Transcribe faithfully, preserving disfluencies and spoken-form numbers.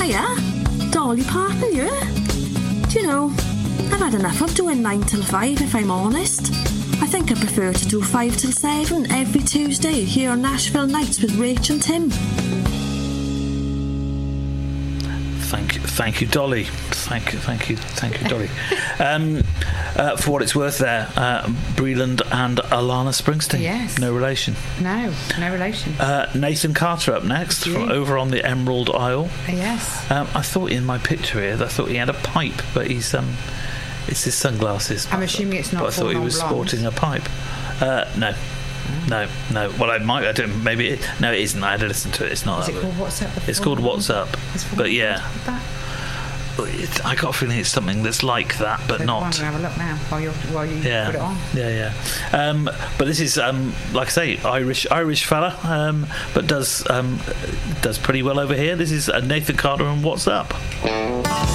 Hiya, Dolly Parton here. Do you know, I've had enough of doing nine till five, if I'm honest. I think I prefer to do five till seven every Tuesday here on Nashville Nights with Rach and Tim. Thank you, thank you, Dolly. Thank you, thank you, thank you, Dolly. um, uh, for what it's worth, there, uh, Breland and Alana Springsteen. Yes. No relation. No, no relation. Uh, Nathan Carter up next, from over on the Emerald Isle. Yes. Um, I thought in my picture here, I thought he had a pipe, but he's um, it's his sunglasses. I'm assuming it's not. But I thought he was blonde. sporting a pipe. Uh, no. No, no. Well, I might. I don't. Maybe. It, no, it isn't. I had to listen to it. It's not. Is that it called What's Up? It's called What's Up. But yeah, it, I got a feeling it's something that's like that, but so not. I'm gonna have a look now while you while you yeah. put it on. Yeah, yeah. Um, but this is, um, like I say, Irish Irish fella, um, but does um, does pretty well over here. This is uh, Nathan Carter and What's Up.